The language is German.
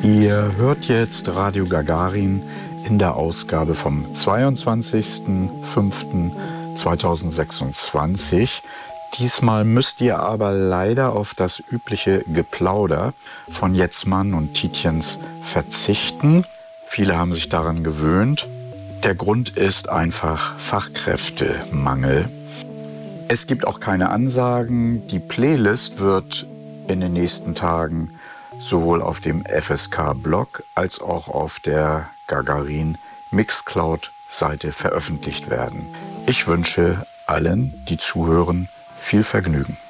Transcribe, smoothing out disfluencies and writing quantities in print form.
Ihr hört jetzt Radio Gagarin in der Ausgabe vom 22.05.2026. Diesmal müsst ihr aber leider auf das übliche Geplauder von Jetzmann und Tietjens verzichten. Viele haben sich daran gewöhnt. Der Grund ist einfach Fachkräftemangel. Es gibt auch keine Ansagen. Die Playlist wird in den nächsten Tagen sowohl auf dem FSK-Blog als auch auf der Gagarin Mixcloud-Seite veröffentlicht werden. Ich wünsche allen, die zuhören, viel Vergnügen.